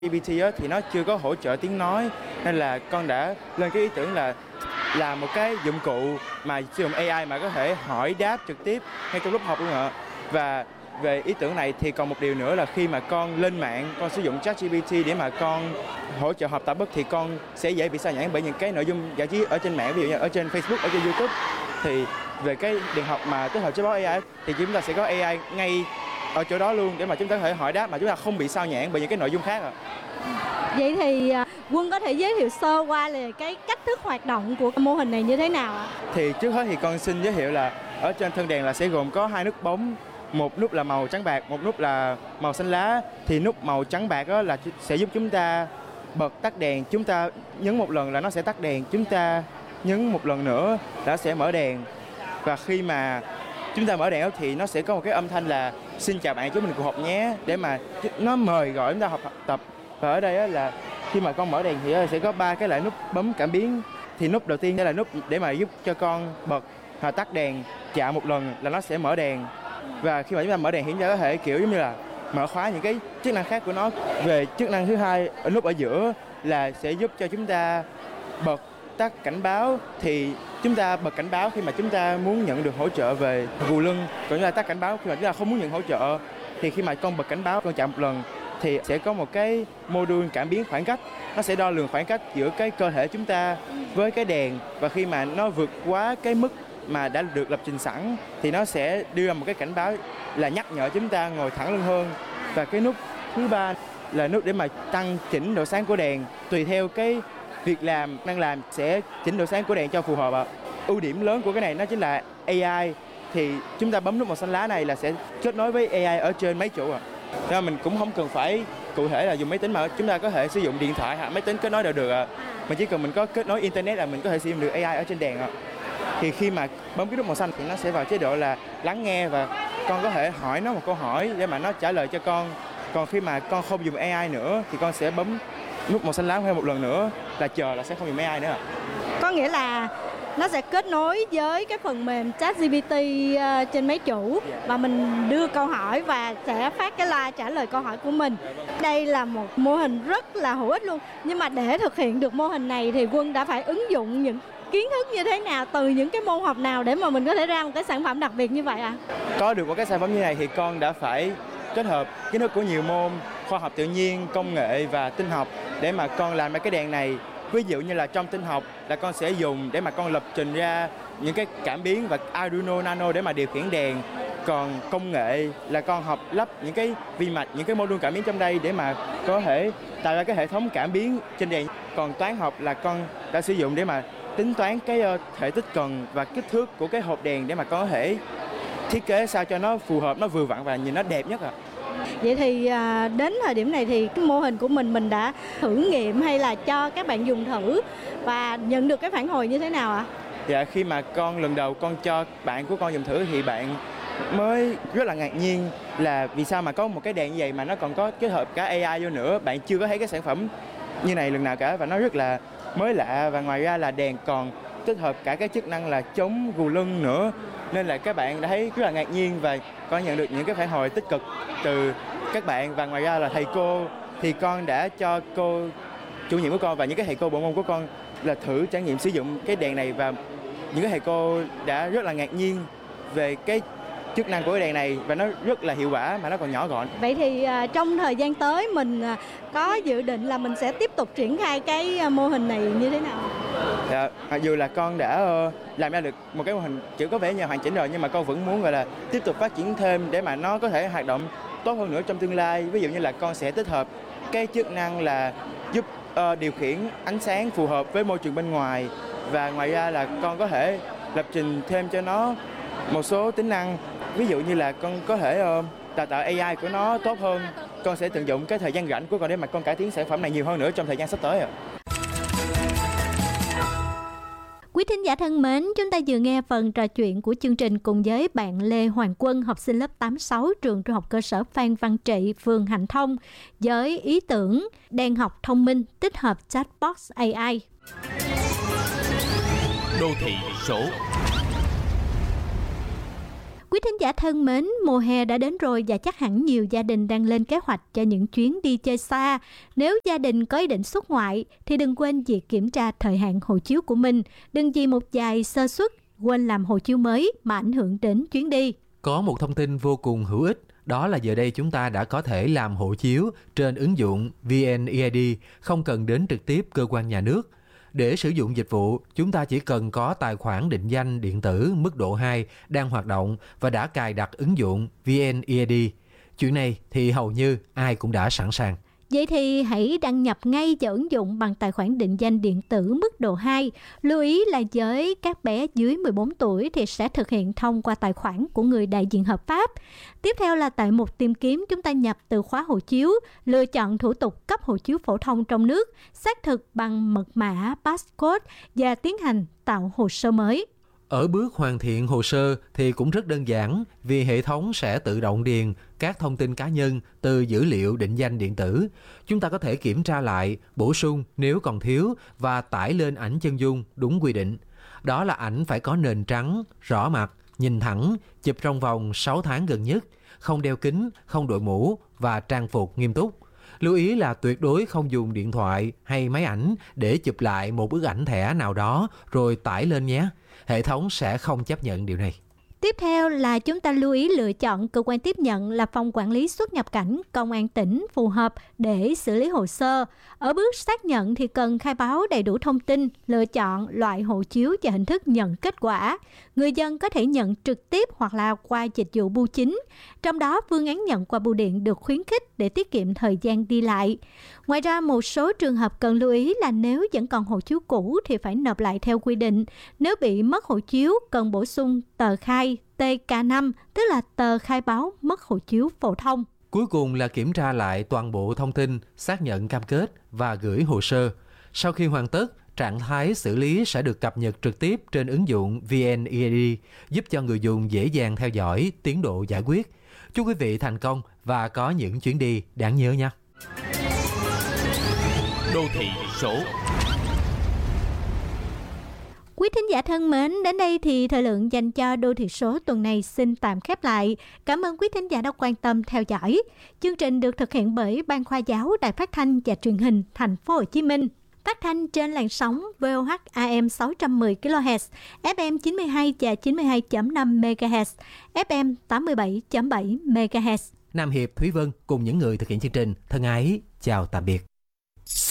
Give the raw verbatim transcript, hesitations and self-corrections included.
giê pê tê á, thì nó chưa có hỗ trợ tiếng nói, nên là con đã lên cái ý tưởng là làm một cái dụng cụ mà sử dụng a i mà có thể hỏi đáp trực tiếp ngay trong lúc học luôn ạ. Và về ý tưởng này thì còn một điều nữa là khi mà con lên mạng, con sử dụng ChatGPT để mà con hỗ trợ học tập bất thì con sẽ dễ bị sao nhãng bởi những cái nội dung giải trí ở trên mạng, ví dụ như ở trên Facebook, ở trên YouTube. Thì về cái điện học mà tích hợp chatbot a i thì chúng ta sẽ có a i ngay ở chỗ đó luôn để mà chúng ta có thể hỏi đáp mà chúng ta không bị sao nhãng bởi những cái nội dung khác ạ. Vậy thì Quân có thể giới thiệu sơ qua là cái cách thức hoạt động của mô hình này như thế nào ạ? Thì trước hết thì con xin giới thiệu là ở trên thân đèn là sẽ gồm có hai nút bóng, một nút là màu trắng bạc, một nút là màu xanh lá. Thì nút màu trắng bạc đó là sẽ giúp chúng ta bật tắt đèn, chúng ta nhấn một lần là nó sẽ tắt đèn, chúng ta nhấn một lần nữa là nó sẽ mở đèn. Và khi mà chúng ta mở đèn thì nó sẽ có một cái âm thanh là xin chào bạn, chúng mình cùng học nhé, để mà nó mời gọi chúng ta học tập. Và ở đây là khi mà con mở đèn thì sẽ có ba cái loại nút bấm cảm biến. Thì nút đầu tiên đây là nút để mà giúp cho con bật hoặc tắt đèn, chạm một lần là nó sẽ mở đèn. Và khi mà chúng ta mở đèn thì chúng ta có thể kiểu giống như là mở khóa những cái chức năng khác của nó. Về chức năng thứ hai ở nút ở giữa là sẽ giúp cho chúng ta bật tắt cảnh báo. Thì chúng ta bật cảnh báo khi mà chúng ta muốn nhận được hỗ trợ về gù lưng, còn chúng ta tắt cảnh báo khi mà chúng ta không muốn nhận hỗ trợ. Thì khi mà con bật cảnh báo, con chạm một lần thì sẽ có một cái module cảm biến khoảng cách, nó sẽ đo lường khoảng cách giữa cái cơ thể chúng ta với cái đèn, và khi mà nó vượt quá cái mức mà đã được lập trình sẵn thì nó sẽ đưa ra một cái cảnh báo là nhắc nhở chúng ta ngồi thẳng lưng hơn. Và cái nút thứ ba là nút để mà tăng chỉnh độ sáng của đèn, tùy theo cái việc làm đang làm sẽ chỉnh độ sáng của đèn cho phù hợp ạ. Ưu điểm lớn của cái này nó chính là a i. Thì chúng ta bấm nút màu xanh lá này là sẽ kết nối với a i ở trên máy chủ ạ. Nên mình cũng không cần phải cụ thể là dùng máy tính, mà chúng ta có thể sử dụng điện thoại hoặc máy tính kết nối đều được ạ. Mình chỉ cần mình có kết nối internet là mình có thể sử dụng được a i ở trên đèn ạ. Thì khi mà bấm cái nút màu xanh thì nó sẽ vào chế độ là lắng nghe, và con có thể hỏi nó một câu hỏi để mà nó trả lời cho con. Còn khi mà con không dùng a i nữa thì con sẽ bấm nút màu xanh lá thêm một lần nữa là chờ, là sẽ không dùng a i nữa. Có nghĩa là nó sẽ kết nối với cái phần mềm ChatGPT trên máy chủ và mình đưa câu hỏi và sẽ phát cái like trả lời câu hỏi của mình. Đây là một mô hình rất là hữu ích luôn. Nhưng mà để thực hiện được mô hình này thì Quân đã phải ứng dụng những kiến thức như thế nào, từ những cái môn học nào để mà mình có thể ra một cái sản phẩm đặc biệt như vậy ạ? À? Có được một cái sản phẩm như này thì con đã phải kết hợp kiến thức của nhiều môn, khoa học tự nhiên, công nghệ và tinh học để mà con làm ra cái đèn này. Ví dụ như là trong tinh học là con sẽ dùng để mà con lập trình ra những cái cảm biến và Arduino Nano để mà điều khiển đèn. Còn công nghệ là con học lắp những cái vi mạch, những cái module cảm biến trong đây để mà có thể tạo ra cái hệ thống cảm biến trên đèn. Còn toán học là con đã sử dụng để mà tính toán cái thể tích cần và kích thước của cái hộp đèn để mà con có thể thiết kế sao cho nó phù hợp, nó vừa vặn và nhìn nó đẹp nhất ạ. Vậy thì đến thời điểm này thì cái mô hình của mình mình đã thử nghiệm hay là cho các bạn dùng thử và nhận được cái phản hồi như thế nào ạ? Dạ, khi mà con lần đầu con cho bạn của con dùng thử thì bạn mới rất là ngạc nhiên là vì sao mà có một cái đèn như vậy mà nó còn có kết hợp cả a i vô nữa. Bạn chưa có thấy cái sản phẩm như này lần nào cả và nó rất là mới lạ. Và ngoài ra là đèn còn tích hợp cả cái chức năng là chống gù lưng nữa, nên là các bạn đã thấy rất là ngạc nhiên và con nhận được những cái phản hồi tích cực từ các bạn. Và ngoài ra là thầy cô thì con đã cho cô chủ nhiệm của con và những cái thầy cô bộ môn của con là thử trải nghiệm sử dụng cái đèn này, và những cái thầy cô đã rất là ngạc nhiên về cái chức năng của cái đèn này và nó rất là hiệu quả mà nó còn nhỏ gọn. Vậy thì uh, trong thời gian tới mình uh, có dự định là mình sẽ tiếp tục triển khai cái uh, mô hình này như thế nào? Dạ, mặc dù là con đã uh, làm ra được một cái mô hình chỉ có vẻ như hoàn chỉnh rồi, nhưng mà con vẫn muốn gọi là tiếp tục phát triển thêm để mà nó có thể hoạt động tốt hơn nữa trong tương lai. Ví dụ như là con sẽ tích hợp cái chức năng là giúp uh, điều khiển ánh sáng phù hợp với môi trường bên ngoài, và ngoài ra là con có thể lập trình thêm cho nó một số tính năng. Ví dụ như là con có thể uh, đào tạo a i của nó tốt hơn. Con sẽ tận dụng cái thời gian rảnh của con để mà con cải tiến sản phẩm này nhiều hơn nữa trong thời gian sắp tới ạ. Quý thính giả thân mến, chúng ta vừa nghe phần trò chuyện của chương trình cùng với bạn Lê Hoàng Quân, học sinh lớp tám sáu trường Trung học cơ sở Phan Văn Trị, phường Hạnh Thông, với ý tưởng đèn học thông minh tích hợp chatbot a i. Đô thị số. Quý thính giả thân mến, mùa hè đã đến rồi và chắc hẳn nhiều gia đình đang lên kế hoạch cho những chuyến đi chơi xa. Nếu gia đình có ý định xuất ngoại thì đừng quên việc kiểm tra thời hạn hộ chiếu của mình. Đừng vì một vài sơ suất quên làm hộ chiếu mới mà ảnh hưởng đến chuyến đi. Có một thông tin vô cùng hữu ích, đó là giờ đây chúng ta đã có thể làm hộ chiếu trên ứng dụng vê en e i đê, không cần đến trực tiếp cơ quan nhà nước. Để sử dụng dịch vụ, chúng ta chỉ cần có tài khoản định danh điện tử mức độ hai đang hoạt động và đã cài đặt ứng dụng vê en e i đê. Chuyện này thì hầu như ai cũng đã sẵn sàng. Vậy thì hãy đăng nhập ngay vào ứng dụng bằng tài khoản định danh điện tử mức độ hai. Lưu ý là với các bé dưới mười bốn tuổi thì sẽ thực hiện thông qua tài khoản của người đại diện hợp pháp. Tiếp theo là tại mục tìm kiếm, chúng ta nhập từ khóa hộ chiếu, lựa chọn thủ tục cấp hộ chiếu phổ thông trong nước, xác thực bằng mật mã passcode và tiến hành tạo hồ sơ mới. Ở bước hoàn thiện hồ sơ thì cũng rất đơn giản, vì hệ thống sẽ tự động điền các thông tin cá nhân từ dữ liệu định danh điện tử. Chúng ta có thể kiểm tra lại, bổ sung nếu còn thiếu và tải lên ảnh chân dung đúng quy định. Đó là ảnh phải có nền trắng, rõ mặt, nhìn thẳng, chụp trong vòng sáu tháng gần nhất, không đeo kính, không đội mũ và trang phục nghiêm túc. Lưu ý là tuyệt đối không dùng điện thoại hay máy ảnh để chụp lại một bức ảnh thẻ nào đó rồi tải lên nhé. Hệ thống sẽ không chấp nhận điều này. Tiếp theo là chúng ta lưu ý lựa chọn cơ quan tiếp nhận là phòng quản lý xuất nhập cảnh, công an tỉnh phù hợp để xử lý hồ sơ. Ở bước xác nhận thì cần khai báo đầy đủ thông tin, lựa chọn loại hộ chiếu và hình thức nhận kết quả. Người dân có thể nhận trực tiếp hoặc là qua dịch vụ bưu chính. Trong đó, phương án nhận qua bưu điện được khuyến khích để tiết kiệm thời gian đi lại. Ngoài ra, một số trường hợp cần lưu ý là nếu vẫn còn hộ chiếu cũ thì phải nộp lại theo quy định. Nếu bị mất hộ chiếu, cần bổ sung tờ khai T K năm, tức là tờ khai báo mất hộ chiếu phổ thông. Cuối cùng là kiểm tra lại toàn bộ thông tin, xác nhận cam kết và gửi hồ sơ. Sau khi hoàn tất, trạng thái xử lý sẽ được cập nhật trực tiếp trên ứng dụng vê en e i đê, giúp cho người dùng dễ dàng theo dõi tiến độ giải quyết. Chúc quý vị thành công và có những chuyến đi đáng nhớ nhé. Đô thị số. Quý thính giả thân mến, đến đây thì thời lượng dành cho Đô thị số tuần này xin tạm khép lại. Cảm ơn quý thính giả đã quan tâm theo dõi. Chương trình được thực hiện bởi Ban Khoa giáo Đài Phát thanh và Truyền hình Thành phố Hồ Chí Minh. Phát thanh trên làn sóng vê o hát a em sáu trăm mười ki lô héc, ép em chín mươi hai và chín mươi hai phẩy năm mê ga héc, ép em tám mươi bảy phẩy bảy mê ga héc. Nam Hiệp, Thúy Vân cùng những người thực hiện chương trình thân ái chào tạm biệt.